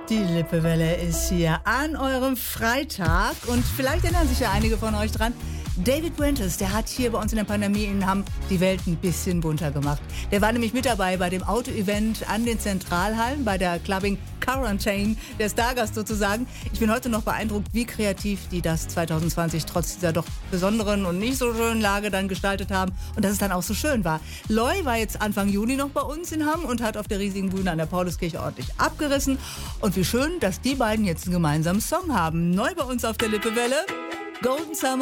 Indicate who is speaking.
Speaker 1: Die Lippewelle ist hier an eurem Freitag und vielleicht erinnern sich ja einige von euch dran. David Winters, der hat hier bei uns in der Pandemie in Hamm die Welt ein bisschen bunter gemacht. Der war nämlich mit dabei bei dem Auto-Event an den Zentralhallen, bei der Clubbing Quarantine, der Stargast sozusagen. Ich bin heute noch beeindruckt, wie kreativ die das 2020 trotz dieser doch besonderen und nicht so schönen Lage dann gestaltet haben und dass es dann auch so schön war. Loy war jetzt Anfang Juni noch bei uns in Hamm und hat auf der riesigen Bühne an der Pauluskirche ordentlich abgerissen. Und wie schön, dass die beiden jetzt einen gemeinsamen Song haben. Neu bei uns auf der Lippewelle, Golden Summer.